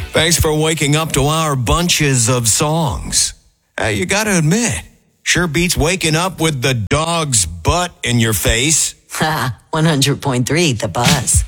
Thanks for waking up to our bunches of songs. You gotta admit, sure beats waking up with the dog's butt in your face. Ha, 100.3 The Buzz.